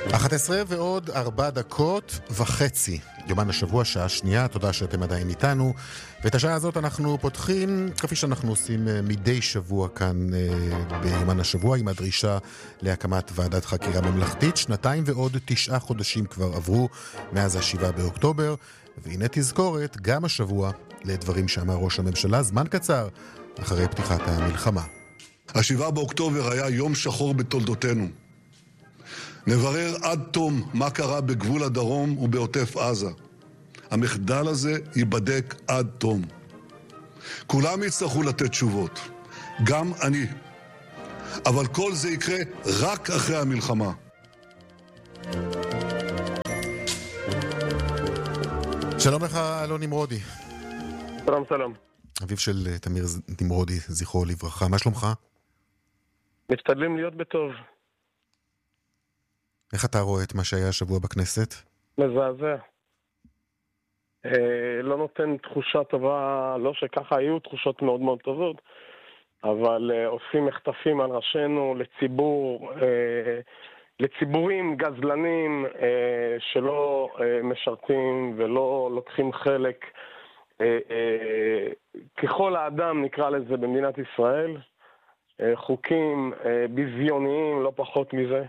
11:04, יומן השבוע, שעה שנייה, תודה שאתם עדיין איתנו. ואת השעה הזאת אנחנו פותחים, כפי שאנחנו עושים מדי שבוע כאן ביומן השבוע, עם הדרישה להקמת ועדת חקירה ממלכתית. 2 ועוד 9 חודשים כבר עברו מאז 7 באוקטובר, והנה תזכורת גם השבוע לדברים שאמר ראש הממשלה זמן קצר אחרי פתיחת המלחמה. 7 באוקטובר היה יום שחור בתולדותינו. נברר עד תום מה קרה בגבול הדרום ובעוטף עזה. המחדל הזה ייבדק עד תום. כולם יצטרכו לתת תשובות, גם אני. אבל כל זה יקרה רק אחרי המלחמה. שלום לך, אלון נמרודי. שלום, שלום. אביו של תמיר נמרודי, זכרו לברכה. מה שלומך? משתדלים להיות בטוב. איך אתה רואה את מה שהיה השבוע בכנסת? מזעזע. לא נותן תחושה טובה, לא שככה היו תחושות מאוד מאוד טובות, אבל עושים מחטפים על ראשינו לציבורים גזלנים שלא משרתים ולא לוקחים חלק ככל האדם, נקרא לזה, במדינת ישראל. חוקים ביזיוניים, לא פחות מזה,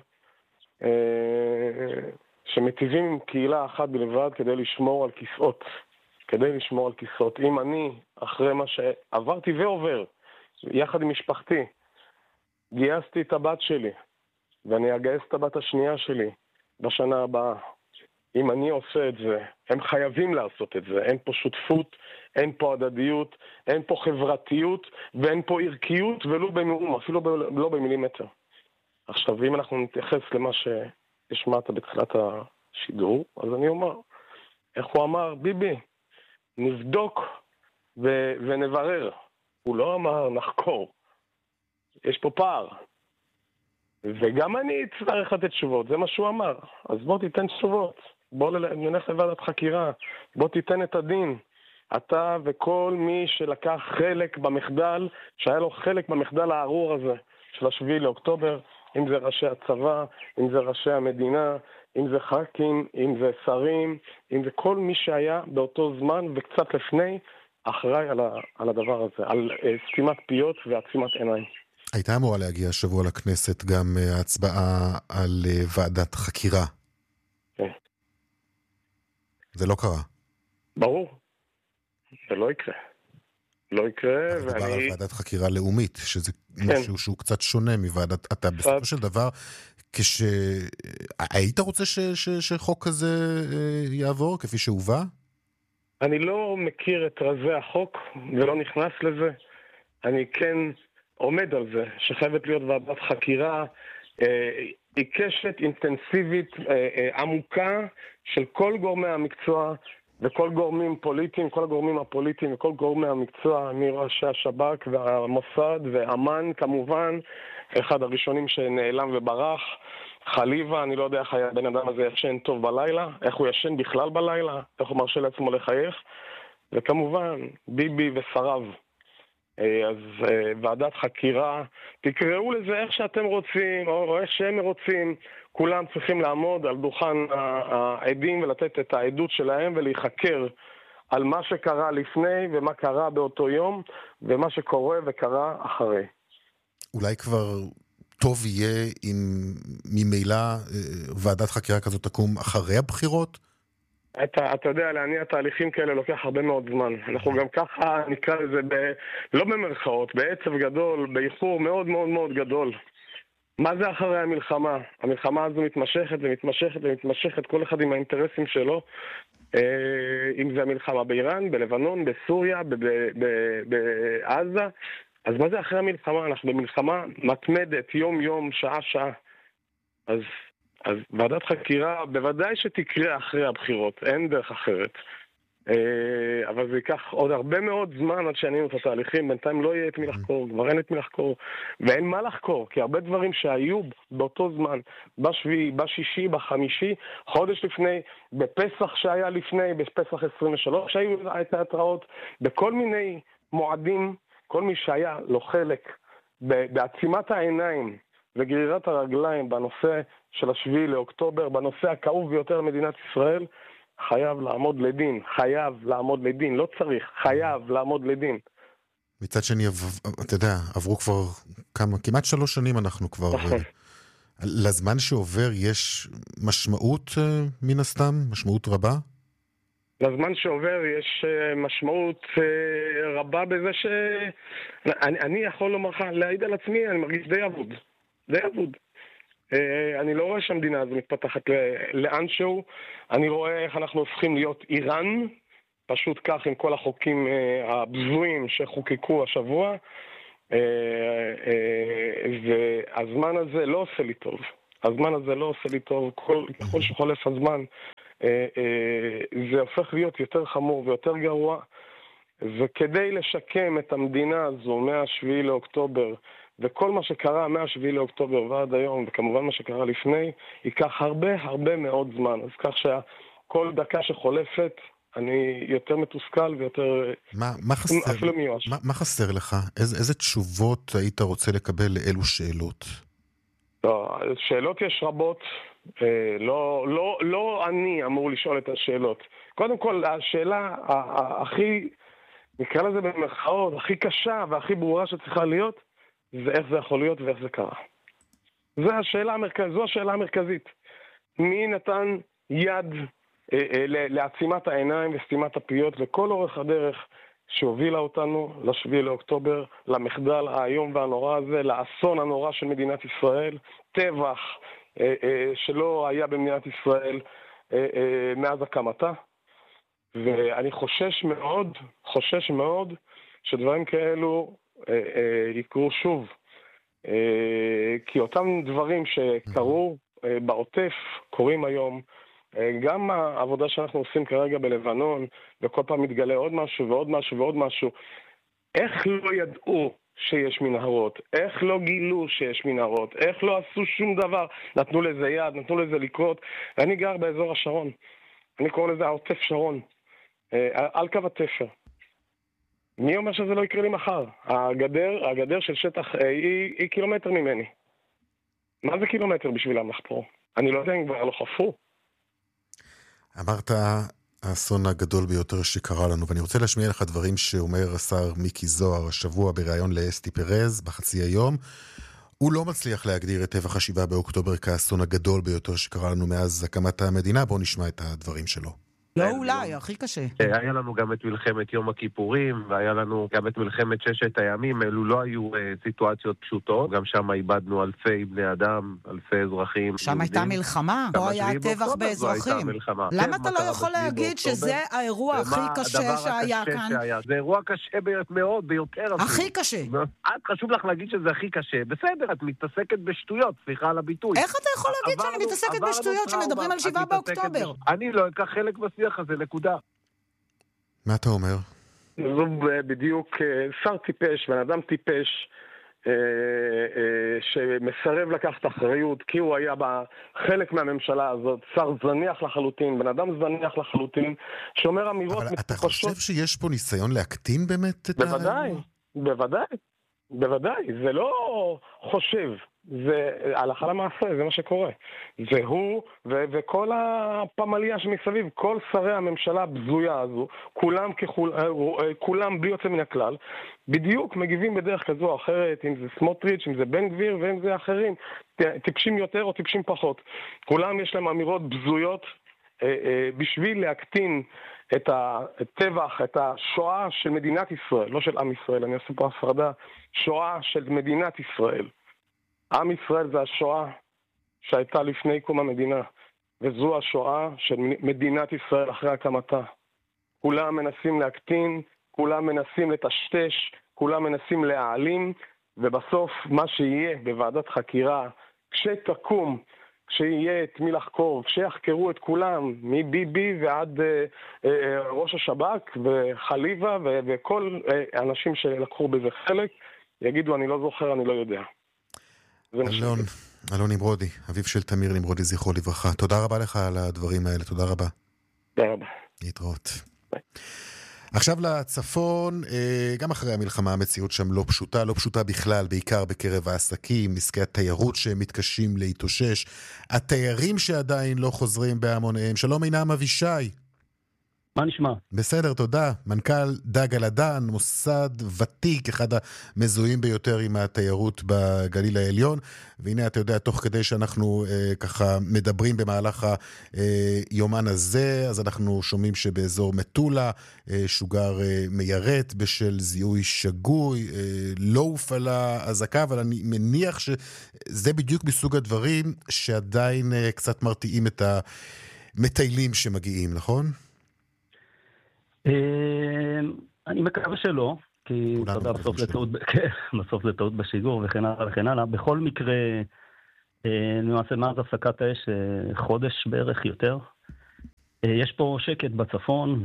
שמטיבים עם קהילה אחת בלבד כדי לשמור על כיסאות. אם אני, אחרי מה שעברתי ועובר, יחד עם משפחתי, גייסתי את הבת שלי, ואני אגייס את הבת השנייה שלי בשנה הבאה, אם אני עושה את זה, הם חייבים לעשות את זה. אין פה שותפות, אין פה הדדיות, אין פה חברתיות, ואין פה ערכיות ולא במאום, אפילו לא במילימטר. עכשיו, אם אנחנו נתייחס למה שהשמעת בתחילת השידור, אז אני אומר, איך הוא אמר? ביבי, נבדוק ונברר. הוא לא אמר נחקור. יש פה פער. וגם אני צריך לתת תשובות, זה מה שהוא אמר. אז בוא תיתן תשובות. בוא נלך לוועדת חקירה. בוא תיתן את הדין. אתה וכל מי שלקח חלק במחדל, שהיה לו חלק במחדל הארור הזה של 7 לאוקטובר, אם זה ראשי הצבא, אם זה ראשי המדינה, אם זה ח"כים, אם זה שרים, אם זה כל מי שהיה באותו זמן וקצת לפני אחראי על הדבר הזה, על סתימת פיות ועצימת עיניים. הייתה אמורה להגיע השבוע לכנסת גם הצבעה על ועדת חקירה. כן. זה לא קרה. ברור. זה לא יקרה. לא יקרה, מדובר על ועדת חקירה לאומית, שזה משהו שהוא קצת שונה מוועדת... אתה בסופו של דבר, היית רוצה שחוק כזה יעבור, כפי שהובא? אני לא מכיר את רזי החוק, ולא נכנס לזה. אני כן עומד על זה, שחייבת להיות ועדת חקירה עיקשת, אינטנסיבית, עמוקה, של כל גורמי המקצוע, וכל גורמים פוליטיים, כל הגורמים הפוליטיים וכל גורמי המקצוע, מראשי השב"כ והמוסד ואמן כמובן, אחד הראשונים שנעלם וברח, חליבה, אני לא יודע איך הבן אדם הזה ישן טוב בלילה, איך הוא ישן בכלל בלילה, איך הוא מרשה לעצמו לחייך, וכמובן ביבי ושריו. אז ועדת חקירה, תקראו לזה איך שאתם רוצים, או איך שהם רוצים, כולם צריכים לעמוד על דוכן העדים ולתת את העדות שלהם ולהיחקר על מה שקרה לפני ומה קרה באותו יום ומה שקורה וקרה אחרי. אולי כבר טוב יהיה אם ממילא ועדת חקירה כזאת תקום אחרי הבחירות? אתה יודע, להניע תהליכים כאלה לוקח הרבה מאוד זמן. אנחנו גם ככה נקרא לזה, לא במרכאות, בעצב גדול, באיחור מאוד מאוד מאוד גדול. מה זה אחרי המלחמה? המלחמה הזו מתמשכת ומתמשכת ומתמשכת, כל אחד עם האינטרסים שלו. אם זה המלחמה באיראן, בלבנון, בסוריה, בעזה. אז מה זה אחרי המלחמה? אנחנו במלחמה מתמדת, יום יום, שעה שעה. אז ועדת חקירה בוודאי שתקרה אחרי הבחירות, אין דרך אחרת. אבל זה ייקח עוד הרבה מאוד זמן עד שענינו את התהליכים, בינתיים לא יהיה את מי לחקור, כבר אין את מי לחקור, ואין מה לחקור, כי הרבה דברים שהיו באותו זמן, בשביעי, בשישי, בחמישי, חודש לפני, בפסח שהיה לפני, בפסח 23 שהיו את ההתראות, בכל מיני מועדים, כל מי שהיה לו חלק בעצימת העיניים, וגרירת הרגליים בנושא של 7 לאוקטובר, בנושא הכאוב ביותר למדינת ישראל, חייב לעמוד לדין. חייב לעמוד לדין. לא צריך, חייב לעמוד לדין. מצד שני, אתה יודע, עברו כבר כמעט 3 שנים אנחנו כבר... לזמן שעובר יש משמעות מן הסתם? משמעות רבה? לזמן שעובר יש משמעות רבה בזה אני יכול לומר לך, להעיד על עצמי, אני מרגיש די אבוד. די אבוד. אני לא רואה שהמדינה הזו מתפתחת לאנשהו. אני רואה איך אנחנו הופכים להיות איראן, פשוט כך עם כל החוקים הבזויים שחוקקו השבוע. והזמן הזה לא עושה לי טוב. הזמן הזה לא עושה לי טוב. ככל שחולף הזמן, זה הופך להיות יותר חמור ויותר גרוע. וכדי לשקם את המדינה הזו מה-7 לאוקטובר, וכל מה שקרה מה-7 לאוקטובר ועד היום, וכמובן מה שקרה לפני, ייקח הרבה מאוד זמן. אז כך שכל דקה שחולפת, אני יותר מתוסכל ויותר... אפילו מיואש. מה חסר לך? איזה תשובות היית רוצה לקבל לאלו שאלות? לא, שאלות יש רבות. לא אני אמור לשאול את השאלות. קודם כל, השאלה הכי, נקרא לזה במרכאות, הכי קשה והכי ברורה שצריכה להיות, זה איך זה יכול להיות ואיך זה קרה. זו השאלה המרכזית. מי נתן יד לעצימת העיניים וסתימת הפיות לכל אורך הדרך שהובילה אותנו ל7 לאוקטובר, למחדל האיום והנורא הזה, לאסון הנורא של מדינת ישראל, טבח שלא היה במדינת ישראל מאז הקמתה. ואני חושש מאוד שדברים כאלו יקרו שוב. כי אותם דברים שקרו בעוטף קורים היום. גם העבודה שאנחנו עושים כרגע בלבנון, וכל פעם מתגלה עוד משהו ועוד משהו ועוד משהו. איך לא ידעו שיש מנהרות? איך לא גילו שיש מנהרות? איך לא עשו שום דבר? נתנו לזה יד, נתנו לזה לקרות. אני גר באזור השרון. אני קורא לזה העוטף שרון. על קו התפר. מי אומר שזה לא יקרה לי מחר? הגדר של שטח היא קילומטר ממני. מה זה קילומטר בשבילם לחפור? אני לא יודע אם כבר לא חפרו. אמרת האסון הגדול ביותר שקרה לנו, ואני רוצה להשמיע לך דברים שאומר השר מיקי זוהר השבוע בראיון לאסתי פרז בחצי היום. הוא לא מצליח להגדיר את טבח 7 באוקטובר כאסון הגדול ביותר שקרה לנו מאז הקמת המדינה. בואו נשמע את הדברים שלו. לא אולי, הכי קשה. היה לנו גם את מלחמת יום הכיפורים, והיה לנו גם את מלחמת 6 הימים. אלו לא היו סיטואציות פשוטות. גם שם איבדנו אלפי בני אדם, אלפי אזרחים. שם הייתה מלחמה, פה היה טבח באזרחים. למה אתה לא יכול להגיד שזה האירוע הכי קשה שהיה כאן? זה אירוע קשה מאוד, ביותר. הכי קשה. חשוב לך להגיד שזה הכי קשה. בסדר, את מתעסקת בשטויות, סליחה על הביטוי. איך אתה יכול להגיד שאני מתעסקת בשטויות שמדברים על 7 באוקטובר? אני לא אקח חלק בשיח הזה, נקודה. מה אתה אומר? זו בדיוק שר טיפש, בן אדם טיפש, שמסרב לקחת אחריות, כי הוא היה חלק מהממשלה הזאת, שר זניח לחלוטין, בן אדם זניח לחלוטין, שאומר אמירות... אבל אתה חושב שיש פה ניסיון להקטין באמת את בוודאי, זה לא חושב, זה הלכה למעשה, זה מה שקורה. זה הוא וכל הפמליה שמסביב, כל שרי הממשלה הבזויה הזו, כולם בלי יוצא מן הכלל, בדיוק מגיבים בדרך כזו או אחרת, אם זה סמוטריץ', אם זה בן גביר, ואם זה אחרים, טיפשים יותר או טיפשים פחות. כולם יש להם אמירות בזויות בשביל להקטין את הטבח, את השואה של מדינת ישראל, לא של עם ישראל, אני עושה פה הפרדה, שואה של מדינת ישראל. עם ישראל זה השואה שהייתה לפני קום המדינה, וזו השואה של מדינת ישראל אחרי הקמתה. כולם מנסים להקטין, כולם מנסים לטשטש, כולם מנסים להעלים, ובסוף מה שיהיה בוועדת חקירה, כשתקום, כשיהיה את מי לחקור, כשיחקרו את כולם, מביבי ועד ראש השב"כ וחליבה וכל אנשים שלקחו בזה חלק, יגידו אני לא זוכר, אני לא יודע. אלון נמרודי, אביו של תמיר נמרודי, זכרו לברכה. תודה רבה לך על הדברים האלה, תודה רבה. תודה רבה. להתראות. ביי. עכשיו לצפון, גם אחרי המלחמה המציאות שם לא פשוטה, לא פשוטה בכלל, בעיקר בקרב העסקים, עסקי התיירות שמתקשים להתאושש, התיירים שעדיין לא חוזרים בהמוניהם. שלום עינם אבישי. מה נשמע? בסדר, תודה. מנכ"ל דג על הדן, מוסד ותיק, אחד המזוהים ביותר עם התיירות בגליל העליון. והנה אתה יודע, תוך כדי שאנחנו ככה מדברים במהלך היומן הזה, אז אנחנו שומעים שבאזור מטולה שוגר מיירט בשל זיהוי שגוי, לא הופעלה אזעקה, אבל אני מניח שזה בדיוק מסוג הדברים שעדיין קצת מרתיעים את המטיילים שמגיעים, נכון? אני מקווה שלא, כי בסוף זה טעות בשיגור וכן הלאה וכן הלאה. בכל מקרה, למעשה מאז הפסקת האש, חודש בערך יותר, יש פה שקט בצפון,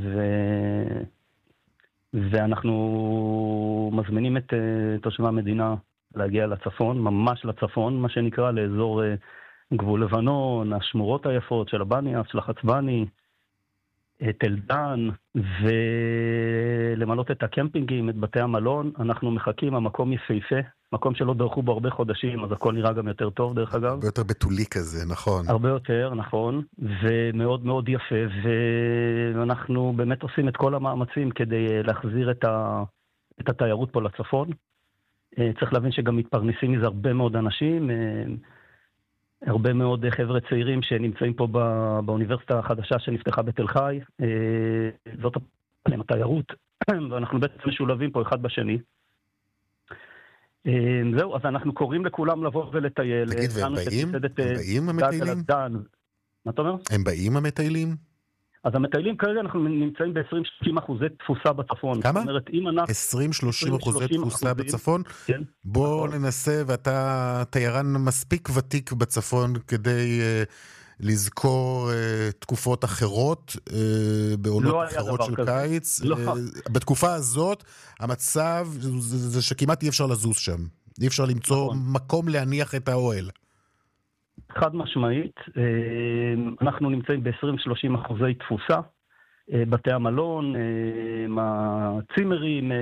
ואנחנו מזמינים את תושבי המדינה להגיע לצפון, ממש לצפון, מה שנקרא, לאזור גבול לבנון, השמורות היפות של הבניאס, של החצבני, תל דן, ולמלות את הקמפינגים, את בתי המלון. אנחנו מחכים, המקום יפהפה, מקום שלא דרכו בו הרבה חודשים, אז הכל נראה גם יותר טוב דרך אגב. הרבה יותר בתולי כזה, נכון. הרבה יותר, נכון, ומאוד מאוד יפה, ואנחנו באמת עושים את כל המאמצים כדי להחזיר את התיירות פה לצפון. צריך להבין שגם מתפרנסים מזה הרבה מאוד אנשים, הרבה מאוד חבר'ה צעירים שנמצאים פה באוניברסיטה החדשה שנפתחה בתל חי. זאת התיירות, ואנחנו בעצם משולבים פה אחד בשני. זהו, אז אנחנו קוראים לכולם לבוא ולטייל. תגיד, והם באים? הם באים המטיילים? מה אתה אומר? הם באים המטיילים? אז המטיילים כרגע אנחנו נמצאים ב-20-30% תפוסה בצפון. כמה? 20-30% תפוסה בצפון? כן. בוא ננסה, ואתה תיירן מספיק ותיק בצפון כדי לזכור תקופות אחרות, בעונות אחרות של קיץ. בתקופה הזאת, המצב זה שכמעט אי אפשר לזוז שם. אי אפשר למצוא מקום להניח את האוהל. חד משמעית, אנחנו נמצאים ב-20-30% תפוסה, בתי המלון, הצימרים,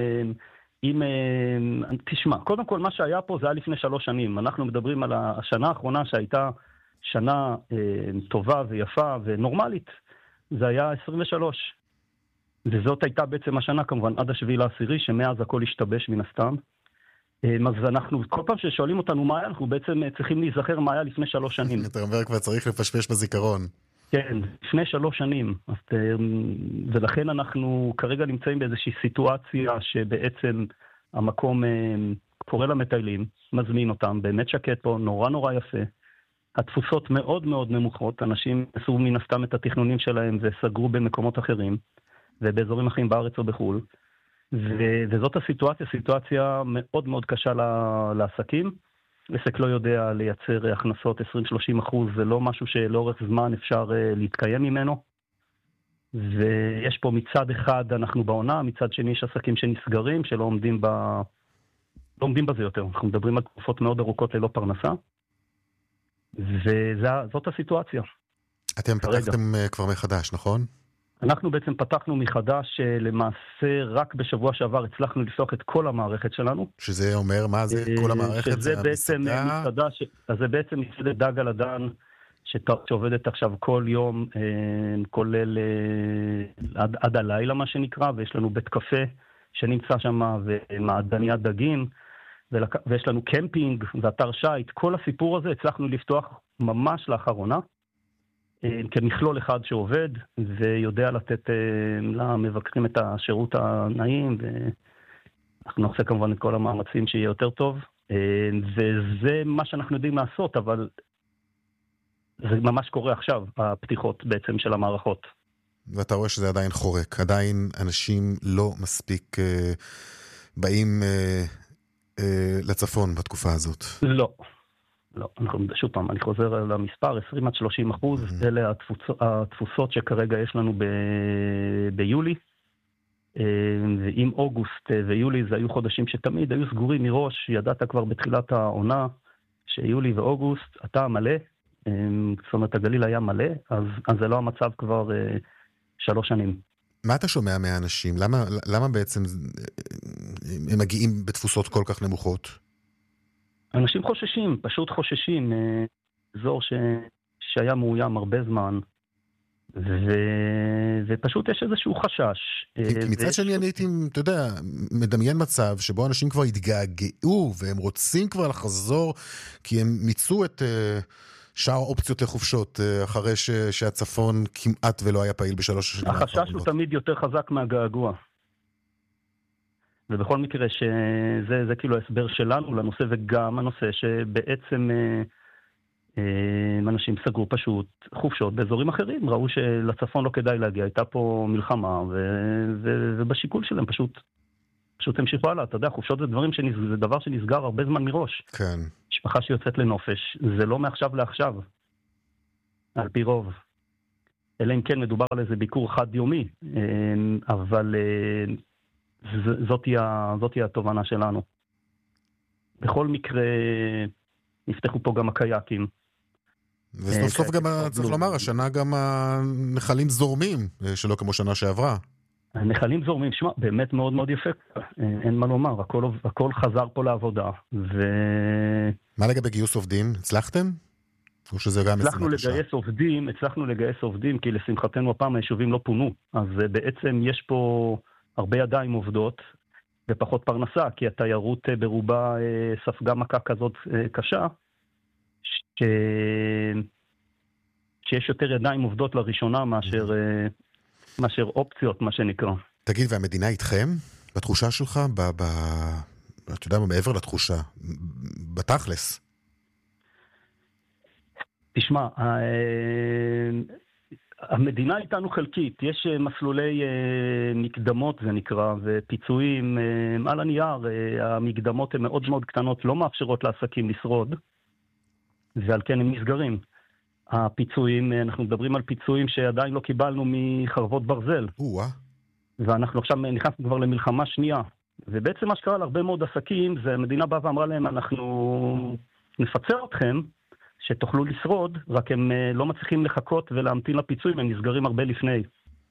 תשמע, קודם כל מה שהיה פה זה היה לפני 3 שנים, אנחנו מדברים על השנה האחרונה שהייתה שנה טובה ויפה ונורמלית, זה היה 23, וזאת הייתה בעצם השנה כמובן עד 7/10, שמאז הכל השתבש מן הסתם. אז אנחנו, כל פעם ששואלים אותנו מה היה, אנחנו בעצם צריכים להיזכר מה היה לפני 3 שנים. אתה אומר כבר צריך לפשפש בזיכרון. כן, לפני 3 שנים. ולכן אנחנו כרגע נמצאים באיזושהי סיטואציה שבעצם המקום קורא למטיילים, מזמין אותם, באמת שקט פה, נורא נורא יפה. התפוסות מאוד מאוד נמוכות, אנשים עשו מן הסתם את התכנונים שלהם וסגרו במקומות אחרים, ובאזורים אחרים בארץ או בחול. וזאת הסיטואציה, סיטואציה מאוד מאוד קשה לעסקים. עסק לא יודע לייצר הכנסות 20-30%, זה לא משהו שלאורך זמן אפשר להתקיים ממנו. ויש פה מצד אחד אנחנו בעונה, מצד שני יש עסקים שנסגרים, שלא עומדים בזה יותר. אנחנו מדברים על תקופות מאוד ארוכות ללא פרנסה. וזאת הסיטואציה. אתם פתחתם כבר מחדש, נכון? אנחנו בעצם פתחנו מחדש, למעשה רק בשבוע שעבר הצלחנו לפתוח את כל המערכת שלנו. שזה אומר מה זה כל המערכת? שזה בעצם מסעדה, זה בעצם מסעדת דג על הדן, שעובדת עכשיו כל יום, כולל עד הלילה מה שנקרא, ויש לנו בית קפה שנמצא שם, ומעדניית דגים, ויש לנו קמפינג ואתר שייט. כל הסיפור הזה הצלחנו לפתוח ממש לאחרונה, כמכלול אחד שעובד ויודע לתת למבקרים את השירות הנעים, ואנחנו נעשה כמובן את כל המאמצים שיהיה יותר טוב, וזה מה שאנחנו יודעים לעשות, אבל זה ממש קורה עכשיו, הפתיחות בעצם של המערכות. ואתה רואה שזה עדיין חורק, עדיין אנשים לא מספיק באים לצפון בתקופה הזאת. לא, שוב פעם, אני חוזר על המספר, 20-30%, אלה התפוסות שכרגע יש לנו ביולי, ועם אוגוסט ויולי זה היו חודשים שתמיד היו סגורים מראש, ידעת כבר בתחילת העונה שיולי ואוגוסט, אתה מלא, זאת אומרת הגליל היה מלא, אז זה לא המצב כבר 3 שנים. מה אתה שומע מהאנשים? למה בעצם הם מגיעים בתפוסות כל כך נמוכות? אנשים חוששים, פשוט חוששים. אזור שהיה מאוים הרבה זמן, ופשוט יש איזשהו חשש. מצד שני אני הייתי, אתה יודע, מדמיין מצב שבו אנשים כבר התגעגעו, והם רוצים כבר לחזור, כי הם מיצו את שאר האופציות לחופשות, אחרי שהצפון כמעט ולא היה פעיל בשלוש השנים האחרונות. החשש הוא תמיד יותר חזק מהגעגוע. ובכל מקרה שזה כאילו ההסבר שלנו לנושא, וגם הנושא שבעצם אנשים סגרו פשוט חופשות באזורים אחרים, ראו שלצפון לא כדאי להגיע, הייתה פה מלחמה, ובשיקול שלהם פשוט המשיכו הלאה. אתה יודע, חופשות זה דבר שנסגר הרבה זמן מראש. כן. משפחה שיוצאת לנופש, זה לא מעכשיו לעכשיו, על פי רוב. אלא אם כן מדובר על איזה ביקור חד יומי, אבל זאת היא התובנה שלנו. בכל מקרה, נפתחו פה גם הקייקים. וסוף סוף גם, צריך לומר, השנה גם הנחלים זורמים, שלא כמו שנה שעברה. הנחלים זורמים, שמה, באמת מאוד מאוד יפה. אין מה לומר, הכל חזר פה לעבודה. מה לגבי גיוס עובדים? הצלחתם? או שזה גם הצלחנו לגייס עובדים, כי לשמחתנו הפעם היישובים לא פונו. אז בעצם יש פה הרבה ידיים עובדות, ופחות פרנסה, כי התיירות ברובה ספגה מכה כזאת קשה, שיש יותר ידיים עובדות לראשונה מאשר אופציות, מה שנקרא. תגיד, והמדינה איתכם? בתחושה שלך? אתה יודע מה, מעבר לתחושה? בתכלס? תשמע, המדינה איתנו חלקית, יש מסלולי מקדמות זה נקרא, ופיצויים על הנייר, המקדמות הן מאוד מאוד קטנות, לא מאפשרות לעסקים לשרוד, ועל כן הם נסגרים. הפיצויים, אנחנו מדברים על פיצויים שעדיין לא קיבלנו מחרבות ברזל. ואנחנו עכשיו נכנסנו כבר למלחמה שנייה. ובעצם מה שקרה להרבה מאוד עסקים, זה המדינה באה ואמרה להם, אנחנו נפצה אתכם, שתוכלו לשרוד, רק הם לא מצליחים לחכות ולהמתין לפיצויים, הם נסגרים הרבה לפני.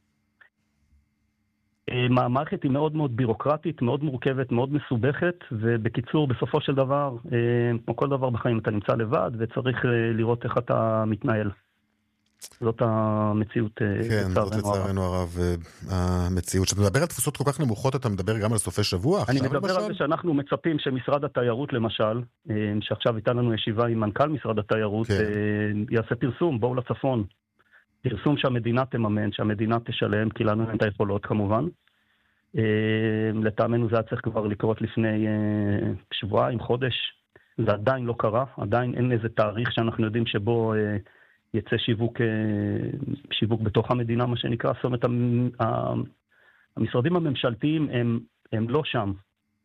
המערכת היא מאוד מאוד בירוקרטית, מאוד מורכבת, מאוד מסובכת, ובקיצור, בסופו של דבר, כמו כל דבר בחיים, אתה נמצא לבד, וצריך לראות איך אתה מתנהל. זאת המציאות. כן, זאת לצערנו הרב, המציאות. כשאתה מדבר על תפוסות כל כך נמוכות, אתה מדבר גם על סופי שבוע? אני מדבר על זה שאנחנו מצפים שמשרד התיירות, למשל, שעכשיו הייתה לנו ישיבה עם מנכ"ל משרד התיירות, יעשה פרסום, בואו לצפון. פרסום שהמדינה תממן, שהמדינה תשלם, כי לנו אין את היכולות כמובן. לטעמנו זה היה צריך כבר לקרות לפני שבועיים, חודש. זה עדיין לא קרה, עדיין אין איזה תאריך שאנחנו יודעים שבו יצא שיווק בתוך המדינה, מה שנקרא. זאת אומרת, המשרדים הממשלתיים הם לא שם.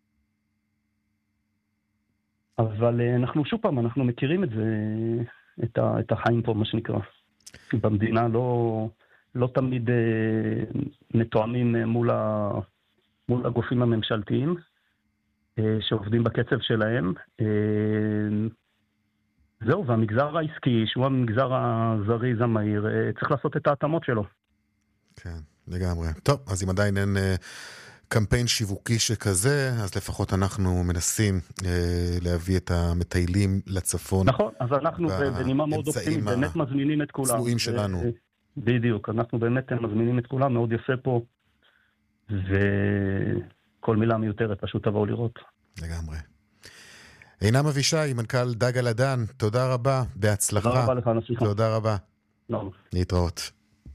אבל אנחנו שוב פעם, אנחנו מכירים את זה, את החיים פה, מה שנקרא. במדינה לא תמיד מתואמים מול הגופים הממשלתיים שעובדים בקצב שלהם. זהו, והמגזר העסקי, שהוא המגזר הזריז המהיר, צריך לעשות את ההתאמות שלו. כן, לגמרי. טוב, אז אם עדיין אין קמפיין שיווקי שכזה, אז לפחות אנחנו מנסים להביא את המטיילים לצפון. נכון, אז אנחנו בנימה מאוד אופטימית, באמת מזמינים את כולם. צנועים שלנו. בדיוק, אנחנו באמת מזמינים את כולם, מאוד יפה פה, וכל מילה מיותרת, פשוט תבואו לראות. לגמרי. עינם אבישי, מנכ"ל דג על הדן, תודה רבה, בהצלחה. תודה רבה לך, נסיכה. תודה רבה. לא. להתראות.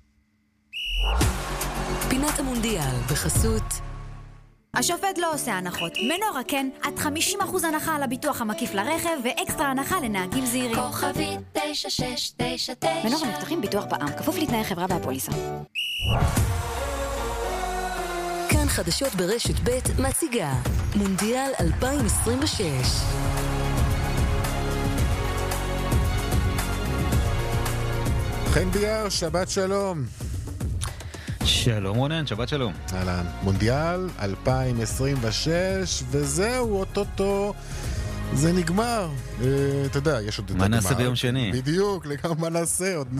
פינת המונדיאל בחסות השופט לא עושה הנחות. מנורה כן, עד 50% הנחה על הביטוח המקיף לרכב ואקסטרה הנחה לנהגים זהירים. כוכבית 9699. מנורה מבטחים ביטוח בע"מ, כפוף לתנאי חברה והפוליסה. כאן חדשות ברשת ב' מציגה מונדיאל 2026. חן ביאר, שבת שלום. שלום רונן, שבת שלום. אהלן, מונדיאל 2026, וזהו, אוטוטו זה נגמר. אתה יודע, יש עוד את הגמר. מה נעשה ביום שני? בדיוק, לגמרי מה נעשה עוד.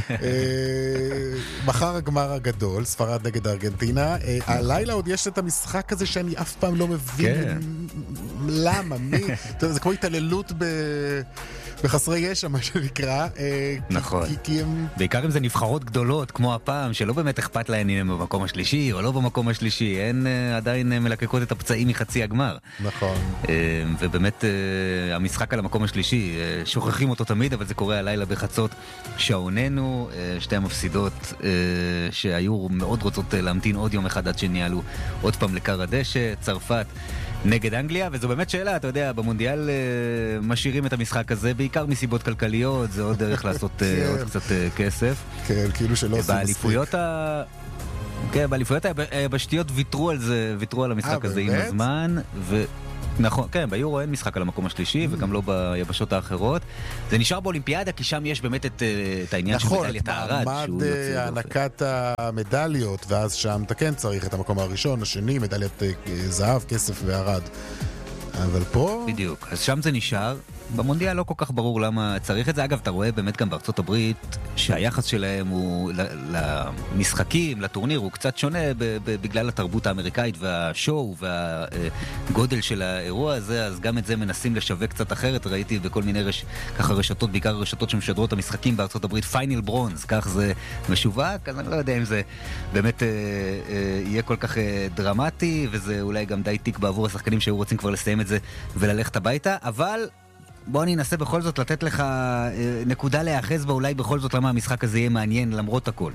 מחר הגמר הגדול, ספרד נגד ארגנטינה. הלילה עוד יש את המשחק הזה שאני אף פעם לא מבין למה, מי. זה כמו התעללות בחסרי ישע, מה שנקרא. נכון. בעיקר אם זה נבחרות גדולות, כמו הפעם, שלא באמת אכפת להן אם הם במקום השלישי או לא במקום השלישי. הן עדיין מלקקות את הפצעים מחצי הגמר. נכון. ובאמת המשחק על המקום השלישי, שוכחים אותו תמיד, אבל זה קורה הלילה בחצות שעוננו. שתי המפסידות שהיו מאוד רוצות להמתין עוד יום אחד עד שניהלו עוד פעם לקר הדשא, צרפת נגד אנגליה, וזו באמת שאלה, אתה יודע, במונדיאל משאירים את המשחק הזה, בעיקר מסיבות כלכליות, זה עוד דרך לעשות עוד קצת כסף. כן, כאילו שלא עושים מספיק. כן, באליפויות היבשתיות ויתרו על זה, ויתרו על המשחק הזה עם הזמן, נכון, כן, ביורו אין משחק על המקום השלישי, וגם לא ביבשות האחרות. זה נשאר באולימפיאדה, כי שם יש באמת את העניין של מדליית הארד. נכון, מעמד הענקת המדליות, ואז שם אתה כן צריך את המקום הראשון, השני, מדליית זהב, כסף והארד. אבל פה... בדיוק, אז שם זה נשאר. במונדיאל לא כל כך ברור למה צריך את זה. אגב, אתה רואה באמת גם בארצות הברית שהיחס שלהם הוא למשחקים, לטורניר, הוא קצת שונה בגלל התרבות האמריקאית והשואו והגודל של האירוע הזה, אז גם את זה מנסים לשווק קצת אחרת. ראיתי בכל מיני ככה רשתות, בעיקר רשתות שמשדרות את המשחקים בארצות הברית, פיינל ברונז, כך זה משווק, אז אני לא יודע אם זה באמת יהיה כל כך דרמטי, וזה אולי גם די תיק בעבור השחקנים שהיו רוצים כבר לסיים את זה וללכת הביתה, אבל בוא אני אנסה בכל זאת לתת לך נקודה להיאחז בה, אולי בכל זאת למה המשחק הזה יהיה מעניין למרות הכל.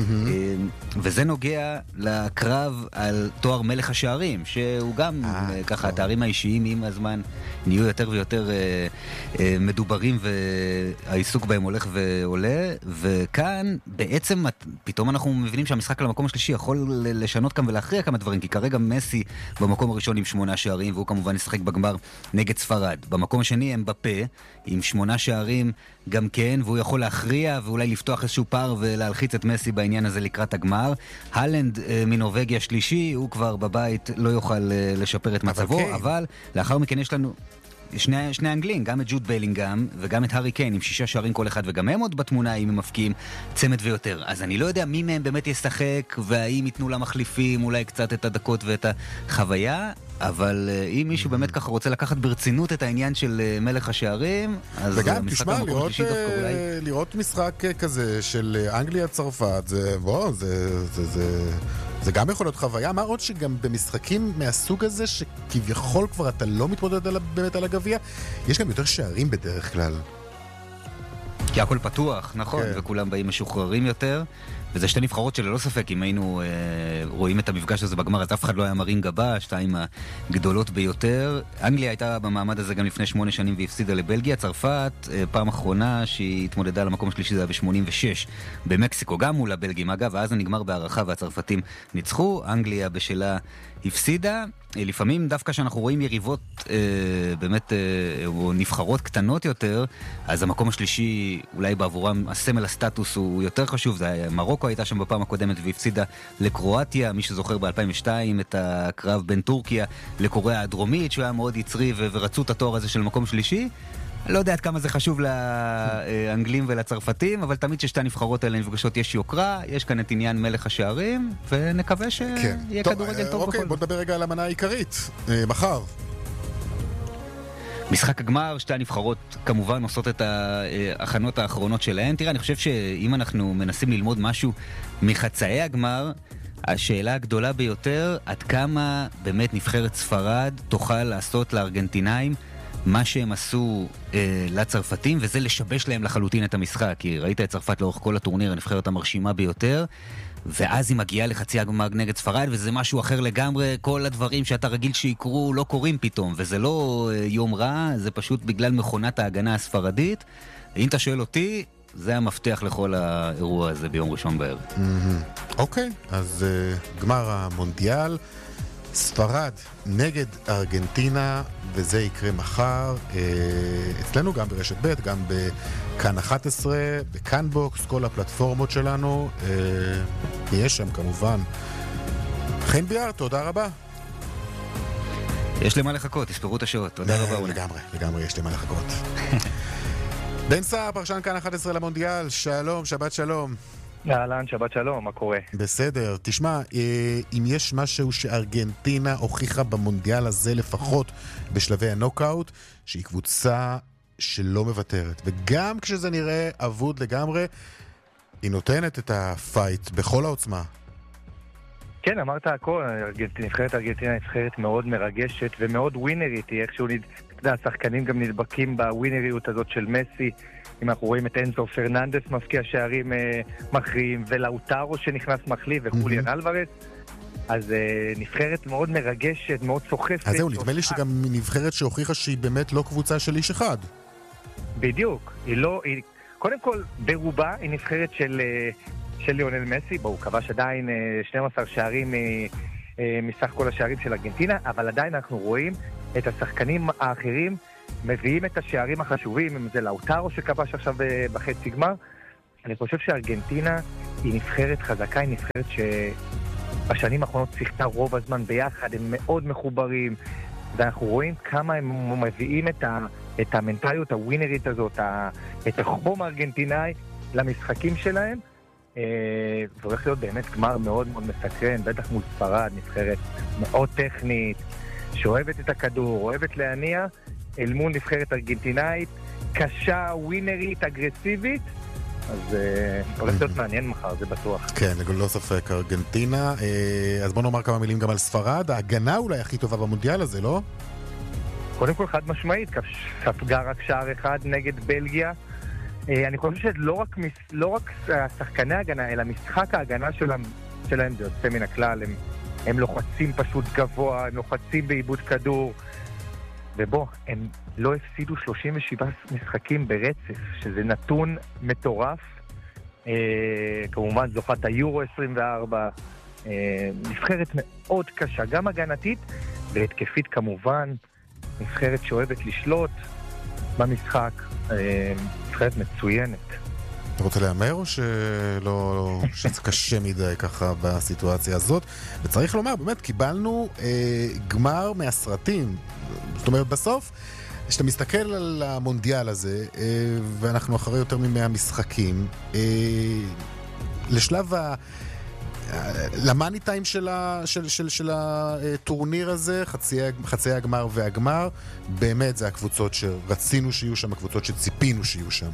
וזה נוגע לקרב על תואר מלך השערים, שהוא גם ככה, התארים האישיים עם הזמן נהיו יותר ויותר מדוברים, והעיסוק בהם הולך ועולה, וכאן בעצם פתאום אנחנו מבינים שהמשחק על המקום השלישי יכול לשנות כאן ולהכריע כמה דברים, כי כרגע מסי במקום הראשון עם 8 שערים, והוא כמובן ישחק בגמר נגד ספרד. במקום השני הם בפה, עם 8 שערים גם כן, והוא יכול להכריע ואולי לפתוח איזשהו פער ולהלחיץ את מסי בעניין הזה לקראת הגמר. הלנד מנורווגיה שלישי, הוא כבר בבית לא יוכל לשפר את מצבו, אבל לאחר מכן יש לנו שני אנגלים, גם את ג'וד בלינגהם וגם את הארי קיין עם 6 שערים כל אחד, וגם הם עוד בתמונה אם הם מפקיעים צמד ויותר. אז אני לא יודע מי מהם באמת ישחק, והאם ייתנו למחליפים אולי קצת את הדקות ואת החוויה, אבל אם מישהו באמת ככה רוצה לקחת ברצינות את העניין של מלך השערים, אז וגם תשמע, לראות משחק כזה של אנגליה צרפת, זה גם יכול להיות חוויה. מה עוד שגם במשחקים מהסוג הזה, שכביכול כבר אתה לא מתמודד באמת על הגביע, יש גם יותר שערים בדרך כלל. כי הכל פתוח, נכון, וכולם באים משוחררים יותר, וזה שתי נבחרות שללא ספק, אם היינו רואים את המפגש הזה בגמר, אז אף אחד לא היה מרים גבה, 2 הגדולות ביותר. אנגליה הייתה במעמד הזה גם לפני 8 שנים והפסידה לבלגיה. צרפת, פעם אחרונה שהיא התמודדה למקום השלישי, זה היה ב-86 במקסיקו, גם מול הבלגים אגב, ואז זה נגמר בהערכה והצרפתים ניצחו. אנגליה בשלה הפסידה. לפעמים דווקא שאנחנו רואים יריבות באמת או נבחרות קטנות יותר, אז המקום השלישי אולי בעבורם הסמל הסטטוס הוא יותר חשוב. זה מרוקו הייתה שם בפעם הקודמת והפסידה לקרואטיה, מי שזוכר ב-2002 את הקרב בין טורקיה לקוריאה הדרומית, שהוא היה מאוד יצרי ורצו את התואר הזה של מקום שלישי. לא יודע עד כמה זה חשוב לאנגלים ולצרפתים, אבל תמיד ששתי הנבחרות האלה נפגשות יש יוקרה, יש כאן את עניין מלך השערים, ונקווה שיהיה כדורגל טוב בכל זאת. בוא נדבר רגע על המנה העיקרית, מחר. משחק הגמר, שתי הנבחרות כמובן עושות את ההכנות האחרונות שלהן. תראה, אני חושב שאם אנחנו מנסים ללמוד משהו מחצאי הגמר, השאלה הגדולה ביותר, עד כמה באמת נבחרת ספרד תוכל לעשות לארגנטינאים מה שהם עשו לצרפתים, וזה לשבש להם לחלוטין את המשחק. כי ראית את צרפת לאורך כל הטורניר, הנבחרת המרשימה ביותר, ואז היא מגיעה לחצי הגמר נגד ספרד, וזה משהו אחר לגמרי. כל הדברים שאתה רגיל שיקרו לא קורים פתאום, וזה לא יום רע, זה פשוט בגלל מכונת ההגנה הספרדית. אם אתה שואל אותי, זה המפתח לכל האירוע הזה ביום ראשון בערב. אוקיי, אז גמר המונדיאל, ספרד נגד ארגנטינה, וזה יקרה מחר אצלנו גם ברשת ב', גם בכאן 11, בכאן בוקס, כל הפלטפורמות שלנו נהיה שם כמובן. חן ביאר, תודה רבה. יש למה לחכות, תספרו את השעות. תודה רבה. לגמרי, יש למה לחכות. בן סער, פרשן כאן 11 למונדיאל, שלום, שבת שלום. אהלן, שבת שלום, מה קורה? בסדר, תשמע, אם יש משהו שארגנטינה הוכיחה במונדיאל הזה לפחות בשלבי הנוקאוט, שהיא קבוצה שלא מוותרת, וגם כשזה נראה אבוד לגמרי, היא נותנת את הפייט בכל העוצמה. כן, אמרת הכל, נבחרת ארגנטינה נבחרת מאוד מרגשת ומאוד ווינרית, איכשהו השחקנים גם נדבקים בווינריות הזאת של מסי, אם אנחנו רואים את אנזו פרננדס מפקיע שערים מכריעים, ולאוטרו שנכנס מחליף, וחוליאן אלוורס, אז נבחרת מאוד מרגשת, מאוד סוחפת. אז זהו, נדמה לי שגם נבחרת שהוכיחה שהיא באמת לא קבוצה של איש אחד. בדיוק, קודם כל, ברובה היא נבחרת של ליאונל מסי, הוא כבש עדיין 12 שערים מסך כל השערים של ארגנטינה, אבל עדיין אנחנו רואים את השחקנים האחרים מביאים את השערים החשובים, אם זה לאוטרו שכבש עכשיו בחצי גמר. אני חושב שארגנטינה היא נבחרת חזקה, היא נבחרת שבשנים האחרונות שיחקה רוב הזמן ביחד, הם מאוד מחוברים, ואנחנו רואים כמה הם מביאים את המנטליות הווינרית הזאת, את החום הארגנטינאי למשחקים שלהם. והולך להיות באמת גמר מאוד מאוד מסקרן, בטח מול ספרד, נבחרת מאוד טכנית, שאוהבת את הכדור, אוהבת להניע, אל מול נבחרת ארגנטינאית, קשה, ווינרית, אגרסיבית, אז הולך להיות מעניין מחר, זה בטוח. כן, לא ספק, ארגנטינה. אז בוא נאמר כמה מילים גם על ספרד, ההגנה אולי הכי טובה במונדיאל הזה, לא? קודם כל חד משמעית, ספגה רק שער אחד נגד בלגיה, אני חושב שלא רק שחקני ההגנה, אלא משחק ההגנה שלהם זה יוצא מן הכלל, הם לוחצים פשוט גבוה, הם לוחצים בעיבוד כדור, הם לא הפסידו 37 משחקים ברצף, שזה נתון מטורף, כמובן זוכת היורו 24, נבחרת מאוד קשה, גם הגנתית והתקפית כמובן, נבחרת שאוהבת לשלוט במשחק, נבחרת מצוינת. אתה רוצה להאמר או שזה קשה מדי ככה בסיטואציה הזאת? וצריך לומר, באמת, קיבלנו גמר מהסרטים. זאת אומרת, בסוף, כשאתה מסתכל על המונדיאל הזה, ואנחנו אחרי יותר מ100 משחקים, לשלב למאני טיים של הטורניר הזה, חצי הגמר והגמר, באמת זה הקבוצות שרצינו שיהיו שם, הקבוצות שציפינו שיהיו שם.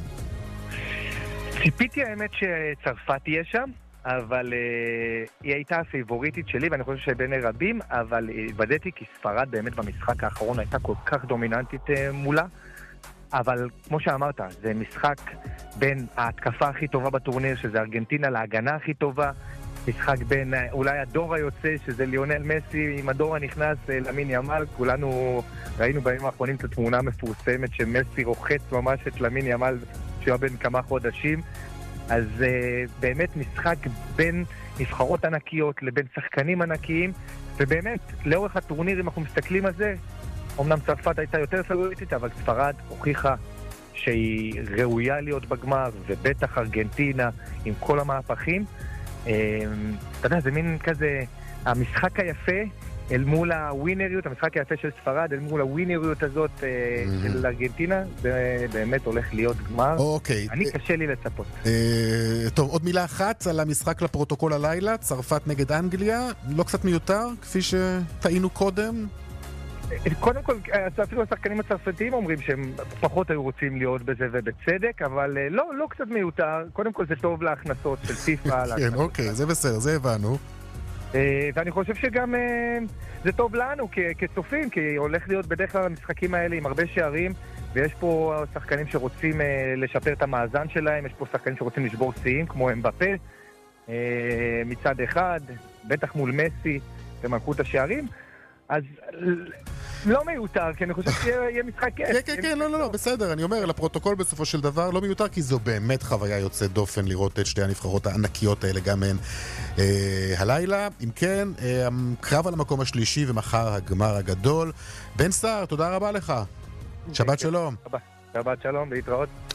ציפיתי האמת שצרפת תהיה שם, אבל היא הייתה הפייבוריטית שלי, ואני חושב שבין רבים, אבל ודאתי כי ספרד באמת במשחק האחרון הייתה כל כך דומיננטית מולה, אבל כמו שאמרת, זה משחק בין ההתקפה הכי טובה בטורניר, שזה ארגנטינה, להגנה הכי טובה, משחק בין אולי הדור היוצא, שזה ליאונל מסי, עם הדור הנכנס למין ימל, כולנו ראינו בימים האחרונים את התמונה המפורסמת שמסי רוחץ ממש את למין ימל שהיה בין כמה חודשים, אז באמת משחק בין נבחרות ענקיות לבין שחקנים ענקיים, ובאמת לאורך הטורניר אם אנחנו מסתכלים על זה, אמנם צרפת הייתה יותר פייבוריטית, אבל ספרד הוכיחה שהיא ראויה להיות בגמר, ובטח ארגנטינה עם כל המהפכים. אתה יודע, זה מין כזה המשחק היפה אל מול הווינריות, המשחק היפה של ספרד אל מול הווינריות הזאת של ארגנטינה, זה באמת הולך להיות גמר. אוקיי. אני קשה לי לצפות. טוב, עוד מילה אחת על המשחק לפרוטוקול הלילה, צרפת נגד אנגליה, לא קצת מיותר, כפי שטעינו קודם? קודם כל, אפילו השחקנים הצרפתיים אומרים שהם פחות היו רוצים להיות בזה ובצדק, אבל לא קצת מיותר. קודם כל זה טוב להכנסות של פיפה. כן, אוקיי, זה בסדר, זה הבנו. ואני חושב שגם זה טוב לנו כצופים, כי הולך להיות בדרך כלל המשחקים האלה עם הרבה שערים, ויש פה שחקנים שרוצים לשפר את המאזן שלהם, יש פה שחקנים שרוצים לשבור שיאים, כמו אמבפה, מצד אחד, בטח מול מסי, במלכות השערים, אז לא מיותר, כי אני חושב שיהיה משחק כיף. כן, לא, בסדר, אני אומר, לפרוטוקול בסופו של דבר לא מיותר, כי זו באמת חוויה יוצאת דופן לראות את שתי הנבחרות הענקיות האלה גם הן הלילה. אם כן, קרב על המקום השלישי ומחר הגמר הגדול. בן סער, תודה רבה לך. שבת שלום. שבת שלום, להתראות.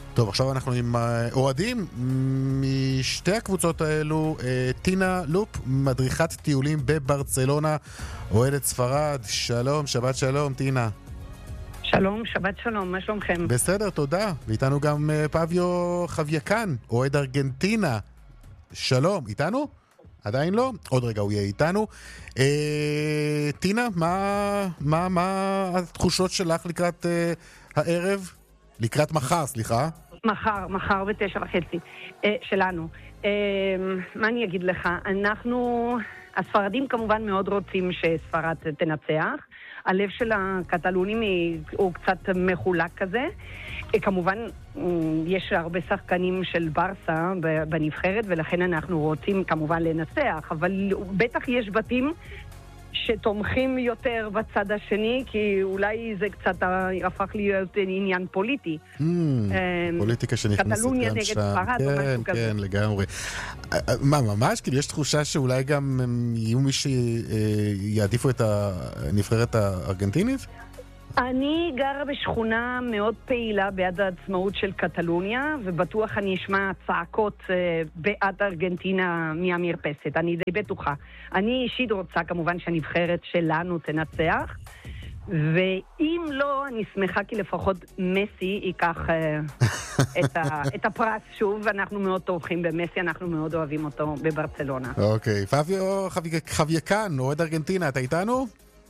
טוב, עכשיו אנחנו עם אוהדים משתי הקבוצות האלו. טינה לופ, מדריכת טיולים בברצלונה, אוהדת ספרד. שלום, שבת שלום, טינה. שלום, שבת שלום, מה שלומכם? בסדר, תודה. ואיתנו גם פביו חווייקן, אוהד ארגנטינה. שלום, איתנו? עדיין לא? עוד רגע הוא יהיה איתנו. טינה, מה התחושות שלך לקראת הערב? לקראת מחר, סליחה. מחר ב9:30 שלנו. מה אני אגיד לך? הספרדים כמובן מאוד רוצים שספרד תנצח. הלב של הקטלונים הוא קצת מחולק כזה. כמובן, יש הרבה שחקנים של ברסה בנבחרת, ולכן אנחנו רוצים כמובן לנצח, אבל בטח יש בתים שתומכים יותר בצד השני, כי אולי זה קצת הפך להיות עניין פוליטי. פוליטיקה שנכנסת קטלוניה גם נגד שם. ספרד או משהו כזה. כן, לגמרי. מה, ממש? כאילו יש תחושה שאולי גם יהיו מי שיעדיפו את הנבחרת הארגנטינית? אני גרה בשכונה מאוד פעילה בעד העצמאות של קטלוניה, ובטוח אני אשמע צעקות בעד ארגנטינה מהמרפסת, אני די בטוחה. אני אישית רוצה כמובן שהנבחרת שלנו תנצח, ואם לא, אני שמחה כי לפחות מסי ייקח את הפרס שוב, אנחנו מאוד תומכים במסי, אנחנו מאוד אוהבים אותו בברצלונה. אוקיי, פביו חווייקן, אוהד ארגנטינה, אתה איתנו?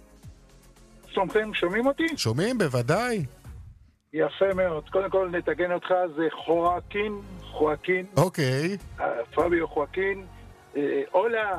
שומעים אותי? שומעים, בוודאי. יפה מאוד. קודם כל נתגן אותך, זה חואקין. אוקיי. פביו חואקין. אולה,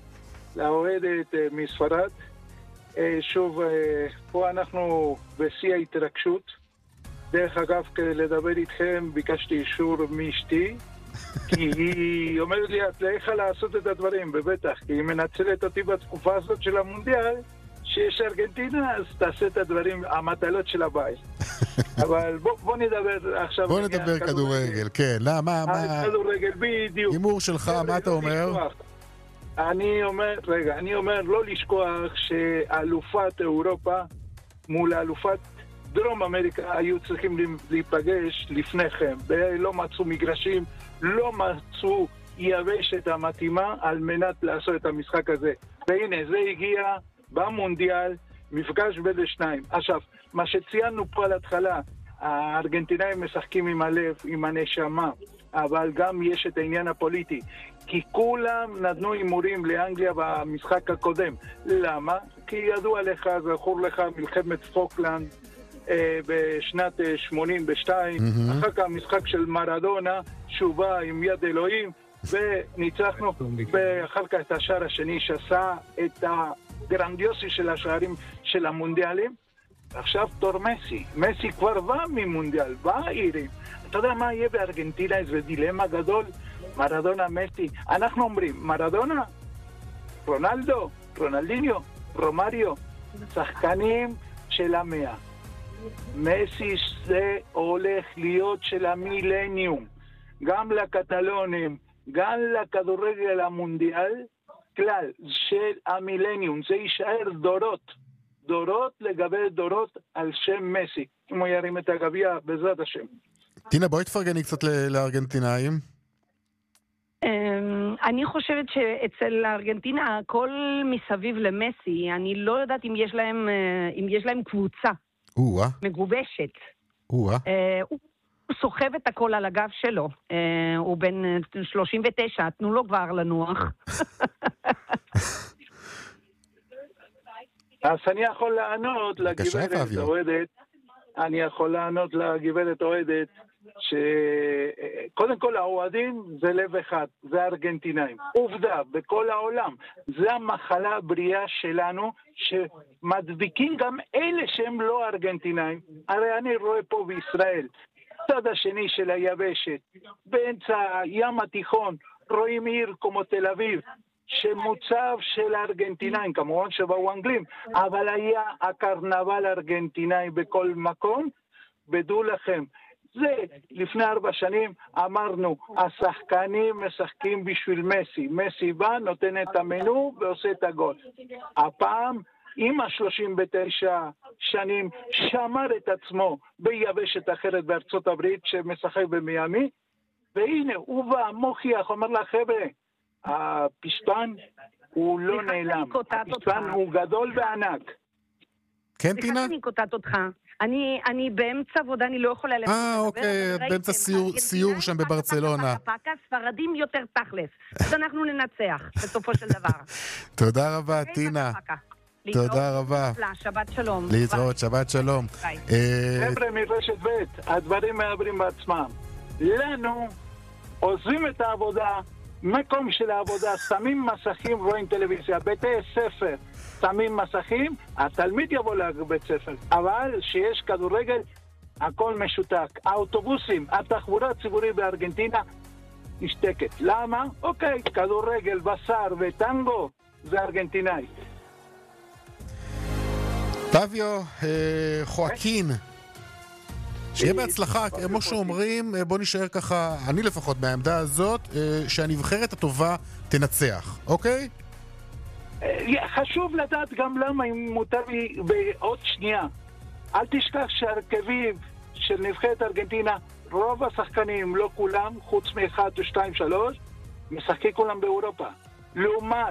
לאוהדת מספרד. שוב, פה אנחנו בשיא ההתרגשות. דרך אגב, כדי לדבר איתכם, ביקשתי אישור מאשתי, כי היא אומרת לי, את לא יכולה לעשות את הדברים, בבטח, כי היא מנצלת אותי בתקופה הזאת של המונדיאל, שיש ארגנטינה, אז תעשה את הדברים, המטלות של הבית. אבל בוא נדבר עכשיו... בוא נדבר כדורגל, כן. מה? כדורגל, בדיוק. הימור שלך, מה אתה אומר? אני אומר לא לשכוח שאלופת אירופה מול אלופת דרום אמריקה היו צריכים להיפגש לפניכם. לא מצאו מגרשים, לא מצאו יבשת המתאימה על מנת לעשות את המשחק הזה. והנה, זה הגיע... במונדיאל, מפגש בין השניים. עכשיו, מה שציינו פה על התחלה, הארגנטינאים משחקים עם הלב, עם הנשמה, אבל גם יש את העניין הפוליטי. כי כולם נתנו הימורים לאנגליה במשחק הקודם. למה? כי ידוע לך, זכור לך, מלחמת פוקלנד בשנת 82, אחר כך המשחק של מרדונה, שובה עם יד אלוהים, וניצחנו, ואחר כך את השער השני שעשה את הגרנדיוסי של השערים של המונדיאלים. עכשיו תור מסי כבר בא ממונדיאל, בא עירים. אתה יודע מה יהיה בארגנטינה? איזה דילמה גדול, מרדונה, מסי. אנחנו אומרים, מרדונה, רונלדו, רונלדיניו, רומריו, שחקנים של המאה. מסי זה הולך להיות של המילניום. גם לקטלונים, גם לכדורגל המונדיאל, כלל של המילניום. זה יישאר דורות לגבי דורות על שם מסי. אם הוא ירים את הגביע בעזרת השם. טינה, בואי תפרגני קצת לארגנטינאים. אני חושבת שאצל הארגנטינה הכל מסביב למסי. אני לא יודעת אם יש להם קבוצה מגובשת. הוא סוחב את הכל על הגב שלו. הוא בן 39, תנו לו כבר לנוח. אז אני יכול לענות לגברת אוהדת, שקודם כל האוהדים זה לב אחד, זה ארגנטינאים. עובדה, בכל העולם, זה המחלה הבריאה שלנו, שמדביקים גם אלה שהם לא ארגנטינאים. הרי אני רואה פה בישראל, צד השני של היבשת, באמצע ים התיכון, רואים עיר כמו תל אביב, שמוצב של הארגנטינאים, כמובן שבאו אנגלים, אבל היה הקרנבל הארגנטינאי בכל מקום. בדעו לכם, זה לפני 4 שנים אמרנו, השחקנים משחקים בשביל מסי. מסי בא, נותן את המנו ועושה את הגול. הפעם עם 39 שנים שמר את עצמו ביבשת אחרת בארצות הברית שמשחק במיאמי, והנה הוא בא, מוכיח, אומר לה חבר'ה, הפשטן הוא לא נעלם, הפשטן הוא גדול וענק. כן, טינה? אני קוטעת אותך. אני באמצע עבודה, אני לא יכולה לדבר. אוקיי, באמצע סיור שם בברצלונה. ספרדים יותר תכלס. אז אנחנו ננצח, בסופו של דבר. תודה רבה, טינה. תודה רבה. שבת שלום. להתראות, שבת שלום. חבר'ה מרשת ב', הדברים מעברים בעצמם. לנו עוזבים את העבודה, מקום של העבודה, שמים מסכים, רואים טלוויזיה, בתי ספר, שמים מסכים, התלמיד יבוא לבית ספר. אבל שיש כדורגל, הכל משותק. האוטובוסים, התחבורה הציבורית בארגנטינה, נשתקת. למה? אוקיי, כדורגל, בשר וטנגו, זה ארגנטינאי. פביו, חואקין, שיהיה בהצלחה, כמו שאומרים, בוא נשאר ככה, אני לפחות מהעמדה הזאת, שהנבחרת הטובה תנצח, אוקיי? חשוב לדעת גם למה, אם מותר לי בעוד שנייה. אל תשכח שהרכבים של נבחרת ארגנטינה, רוב השחקנים, לא כולם, חוץ מ1 ו2, 3, משחקים כולם באירופה. לעומת